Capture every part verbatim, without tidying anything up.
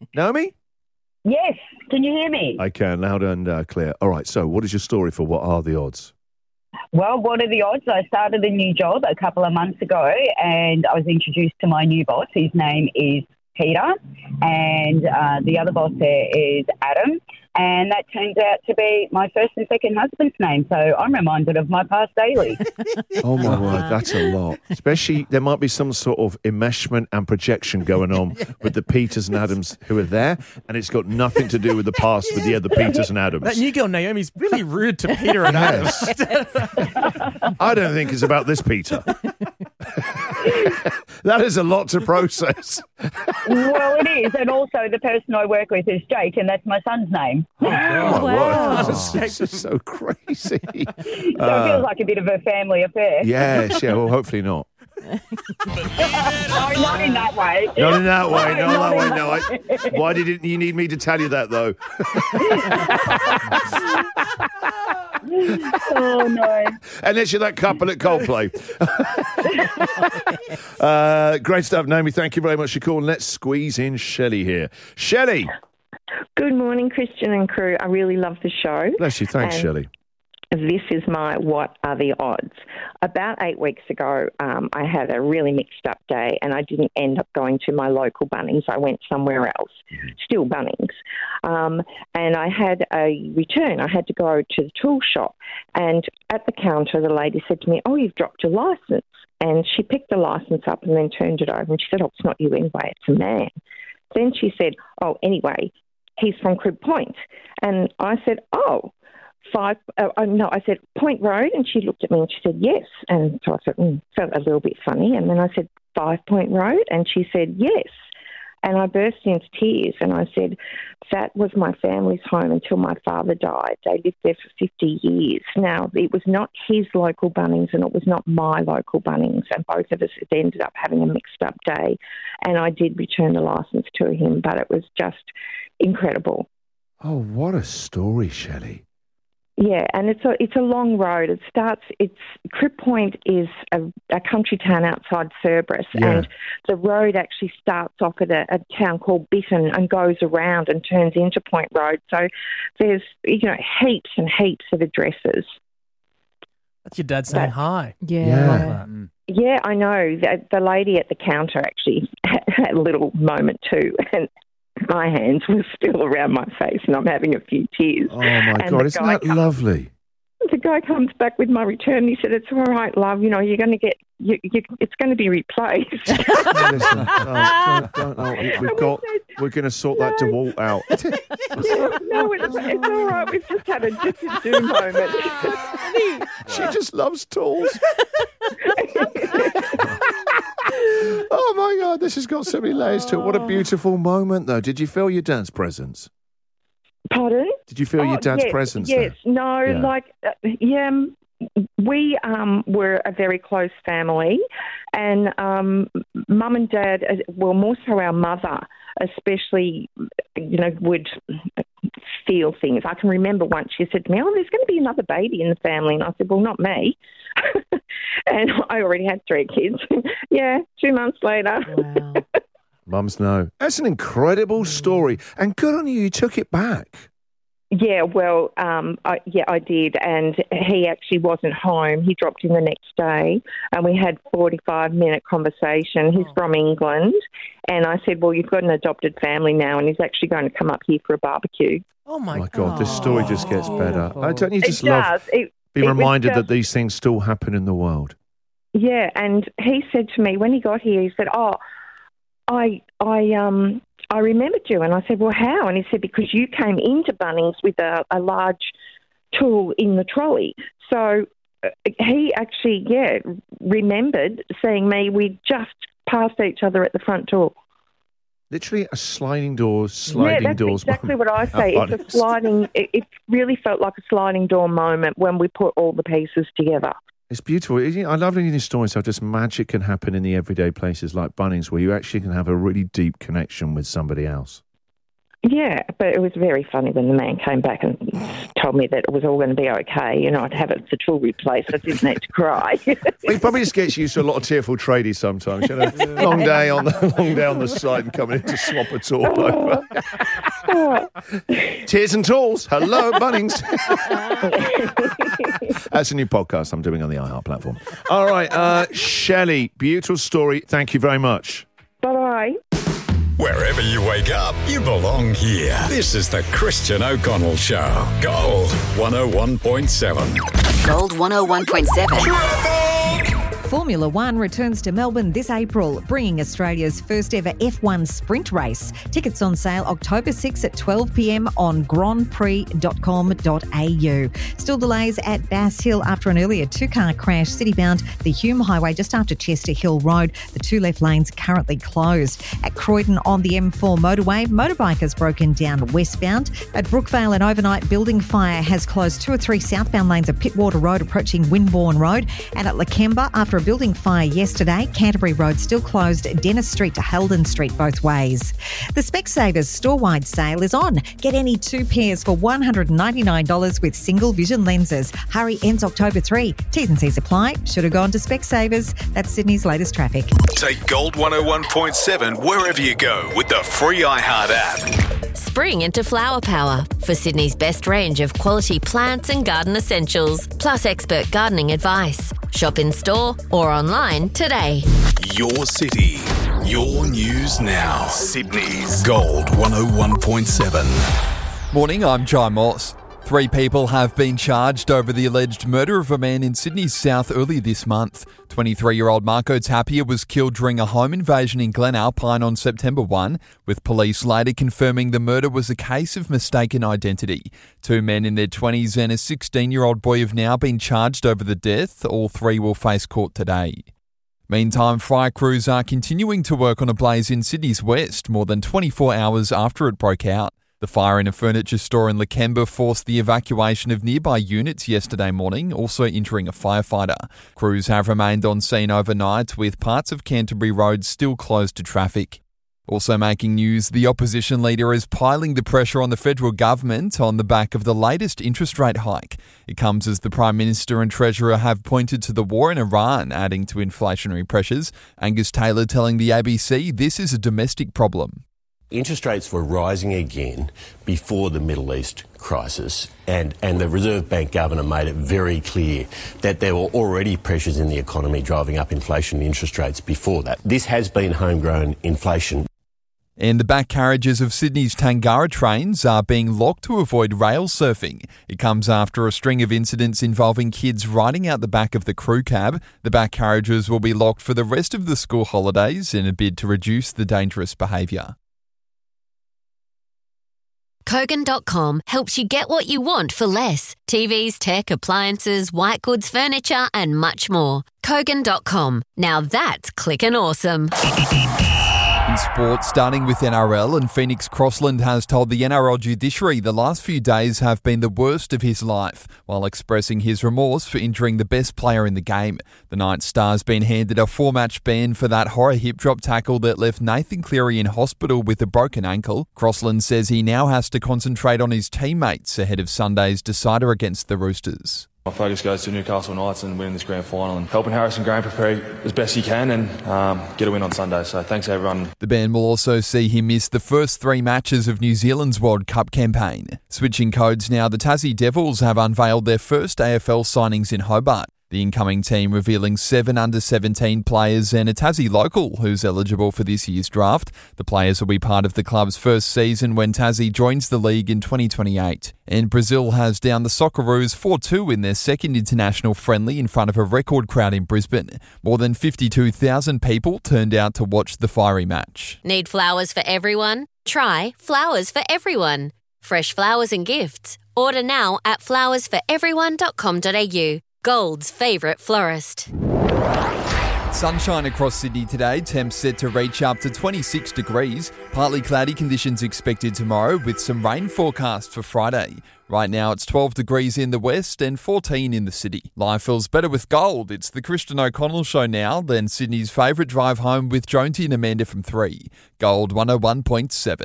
Naomi? Yes. Can you hear me? I can, loud and uh, clear. All right, so what is your story for What Are the Odds? Well, what are the odds? I started a new job a couple of months ago and I was introduced to my new boss. His name is Peter, and uh, the other boss there is Adam, and that turns out to be my first and second husband's name, so I'm reminded of my past daily. Oh, my word, that's a lot. Especially, there might be some sort of enmeshment and projection going on with the Peters and Adams who are there, and it's got nothing to do with the past with the other Peters and Adams. That new girl, Naomi's really rude to Peter and Adams. I don't think it's about this Peter. That is a lot to process. Well, it is, and also the person I work with is Jake, and that's my son's name. Oh, wow. wow. This is so crazy. So it feels like a bit of a family affair. Yes, yeah, well, hopefully not. No, not in that way. Not in that way, No, not not that way, in no. that I, why didn't you need me to tell you that, though? Oh, no. Unless you're that couple at Coldplay. uh, great stuff, Naomi. Thank you very much for calling. Let's squeeze in Shelley here. Shelley. Good morning, Christian and crew. I really love the show. Bless you. Thanks, And Shelley. This is my What Are the Odds? About eight weeks ago, um, I had a really mixed up day and I didn't end up going to my local Bunnings. I went somewhere else, still Bunnings. Um, and I had a return. I had to go to the tool shop. And at the counter, the lady said to me, "Oh, you've dropped your licence." And she picked the licence up and then turned it over and she said, "Oh, it's not you anyway, it's a man." Then she said, "Oh, anyway, he's from Crib Point." And I said, "Oh, Five, uh, uh, no, I said, Point Road, and she looked at me and she said, "Yes." And so I said, mm, felt a little bit funny. And then I said, Five Point Road, and she said, "Yes." And I burst into tears and I said, that was my family's home until my father died. They lived there for fifty years. Now, it was not his local Bunnings and it was not my local Bunnings, and both of us ended up having a mixed up day. And I did return the licence to him, but it was just incredible. Oh, what a story, Shelley. Yeah, and it's a it's a long road. It starts. It's Crib Point is a, a country town outside Cerberus, Yeah. and the road actually starts off at a, a town called Bitton and goes around and turns into Point Road. So there's you know heaps and heaps of addresses. That's your dad saying That- hi. Yeah. Yeah. Love that. Mm. Yeah, I know. The, the lady at the counter actually had a little moment too, and my hands were still around my face, and I'm having a few tears. Oh, my And God. the Isn't guy that comes- lovely? The guy comes back with my return. He said, "It's all right, love. You know, you're going to get, you, you, it's going to be replaced." Listen, oh, don't, don't, oh, we've got, we're going to sort that DeWalt out. No, it's, it's all right. We've just had a just a do moment. She just loves tools. Oh, my God, this has got so many layers to it. What a beautiful moment, though. Did you feel your dad's presence? Pardon? Did you feel your Oh, dad's yes, presence Yes. there? No, Yeah. like, uh, yeah, um, we um, were a very close family, and um, mum and dad, uh, well, more so our mother, especially, you know, would feel things. I can remember once she said to me, "Oh, there's going to be another baby in the family," and I said, "Well, not me." And I already had three kids. Yeah, two months later. Wow. Mums know. That's an incredible story. And good on you, you took it back. Yeah, well, um, I, yeah, I did, and he actually wasn't home. He dropped in the next day, and we had forty-five minute conversation. He's from England, and I said, "Well, you've got an adopted family now, and he's actually going to come up here for a barbecue." Oh, my, Oh, my God, this story just gets better. Beautiful. I don't you just it love does. It, being it was reminded just- that these things still happen in the world. Yeah, and he said to me when he got here, he said, "Oh, I, I, um." I remembered you. And I said, "Well, how?" And he said, "Because you came into Bunnings with a, a large tool in the trolley." So uh, he actually, yeah, remembered seeing me. We just passed each other at the front door. Literally a sliding doors, sliding yeah, that's doors. exactly what I say. How It's a honest. sliding, it, it really felt like a sliding door moment when we put all the pieces together. It's beautiful. I love reading these stories how just magic can happen in the everyday places like Bunnings, where you actually can have a really deep connection with somebody else. Yeah, but it was very funny when the man came back and told me that it was all going to be okay. You know, I'd have it for jewellery place. I didn't need to cry. Well, he probably just gets used to a lot of tearful tradies sometimes. You know, long day on the long day on the site and coming in to swap it all over. Tears and Tools. Hello, Bunnings. That's a new podcast I'm doing on the iHeart platform. All right, uh, Shelley, beautiful story. Thank you very much. Bye-bye. Wherever you wake up, you belong here. This is the Christian O'Connell Show. Gold one oh one point seven. Gold one oh one point seven. Formula One returns to Melbourne this April, bringing Australia's first ever F one sprint race. Tickets on sale October sixth at twelve p.m. on grand prix dot com dot a u. Still delays at Bass Hill after an earlier two-car crash citybound the Hume Highway just after Chester Hill Road. The two left lanes currently closed. At Croydon on the M four motorway, motorbikers broken down westbound. At Brookvale, an overnight building fire has closed two or three southbound lanes of Pittwater Road approaching Winbourne Road. And at Lakemba, after a building fire yesterday, Canterbury Road still closed Dennis Street to Halden Street both ways. The Specsavers store-wide sale is on. Get any two pairs for one hundred ninety-nine dollars with single vision lenses. Hurry ends October third. T's and C's apply. Should have gone to Specsavers. That's Sydney's latest traffic. Take Gold one oh one point seven wherever you go with the free iHeart app. Spring into flower power for Sydney's best range of quality plants and garden essentials, plus expert gardening advice. Shop in store or online today. Your city, your news now. Sydney's Gold one oh one point seven. Morning, I'm Jai Moss. Three people have been charged over the alleged murder of a man in Sydney's south earlier this month. twenty-three-year-old Marco Tapia was killed during a home invasion in Glen Alpine on September first, with police later confirming the murder was a case of mistaken identity. Two men in their twenties and a sixteen-year-old boy have now been charged over the death. All three will face court today. Meantime, fire crews are continuing to work on a blaze in Sydney's west more than twenty-four hours after it broke out. The fire in a furniture store in Lakemba forced the evacuation of nearby units yesterday morning, also injuring a firefighter. Crews have remained on scene overnight, with parts of Canterbury Road still closed to traffic. Also making news, the opposition leader is piling the pressure on the federal government on the back of the latest interest rate hike. It comes as the Prime Minister and Treasurer have pointed to the war in Iran, adding to inflationary pressures. Angus Taylor telling the A B C this is a domestic problem. Interest rates were rising again before the Middle East crisis, and, and the Reserve Bank Governor made it very clear that there were already pressures in the economy driving up inflation and interest rates before that. This has been homegrown inflation. And the back carriages of Sydney's Tangara trains are being locked to avoid rail surfing. It comes after a string of incidents involving kids riding out the back of the crew cab. The back carriages will be locked for the rest of the school holidays in a bid to reduce the dangerous behaviour. Kogan dot com helps you get what you want for less. T Vs, tech, appliances, white goods, furniture and much more. Kogan dot com. Now that's clickin' awesome. In sport, starting with N R L, and Phoenix Crossland has told the N R L judiciary the last few days have been the worst of his life, while expressing his remorse for injuring the best player in the game. The Knights star's been handed a four-match ban for that horror hip drop tackle that left Nathan Cleary in hospital with a broken ankle. Crossland says he now has to concentrate on his teammates ahead of Sunday's decider against the Roosters. My focus goes to Newcastle Knights and winning this grand final and helping Harrison Graham prepare as best he can and um, get a win on Sunday. So thanks everyone. The ban will also see him miss the first three matches of New Zealand's World Cup campaign. Switching codes now, the Tassie Devils have unveiled their first A F L signings in Hobart. The incoming team revealing seven under seventeen players and a Tassie local who's eligible for this year's draft. The players will be part of the club's first season when Tassie joins the league in twenty twenty-eight. And Brazil has downed the Socceroos four two in their second international friendly in front of a record crowd in Brisbane. More than fifty-two thousand people turned out to watch the fiery match. Need flowers for everyone? Try Flowers for Everyone. Fresh flowers and gifts. Order now at flowers for everyone dot com dot a u. Gold's favourite florist. Sunshine across Sydney today, temps set to reach up to twenty-six degrees. Partly cloudy conditions expected tomorrow with some rain forecast for Friday. Right now it's twelve degrees in the west and fourteen in the city. Life feels better with gold. It's the Christian O'Connell Show now, then Sydney's favourite drive home with Jonesy and Amanda from three. Gold one oh one point seven.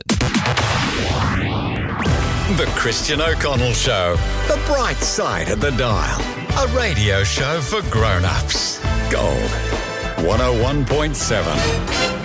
The Christian O'Connell Show. The bright side of the dial. A radio show for grown-ups. Gold one oh one point seven.